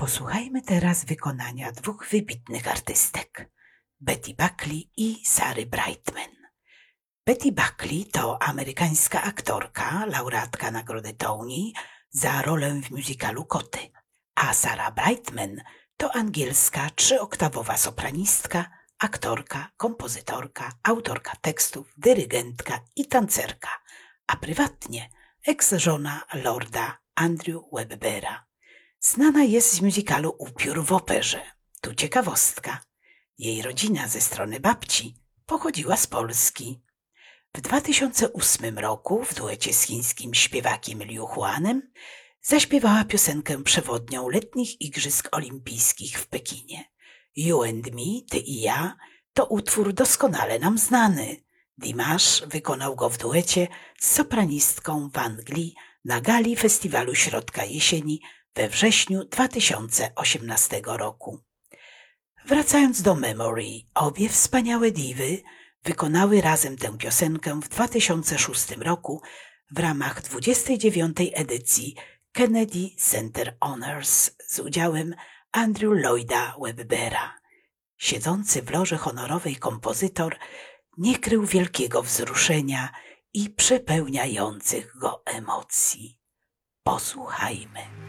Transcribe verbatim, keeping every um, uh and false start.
Posłuchajmy teraz wykonania dwóch wybitnych artystek, Betty Buckley i Sary Brightman. Betty Buckley to amerykańska aktorka, laureatka Nagrody Tony za rolę w musicalu Koty, a Sara Brightman to angielska trzyoktawowa sopranistka, aktorka, kompozytorka, autorka tekstów, dyrygentka i tancerka, a prywatnie eks-żona lorda Andrew Webera. Znana jest z musicalu Upiór w operze. Tu ciekawostka. Jej rodzina ze strony babci pochodziła z Polski. W dwa tysiące ósmym roku w duecie z chińskim śpiewakiem Liu Huanem zaśpiewała piosenkę przewodnią letnich Igrzysk Olimpijskich w Pekinie. You and Me, Ty i ja, to utwór doskonale nam znany. Dimash wykonał go w duecie z sopranistką Wang Li na gali Festiwalu Środka Jesieni we wrześniu dwa tysiące osiemnastego roku. Wracając do Memory, obie wspaniałe diwy wykonały razem tę piosenkę w dwa tysiące szóstym roku w ramach dwudziestej dziewiątej edycji Kennedy Center Honors z udziałem Andrew Lloyda Webbera. Siedzący w loży honorowej kompozytor nie krył wielkiego wzruszenia i przepełniających go emocji. Posłuchajmy.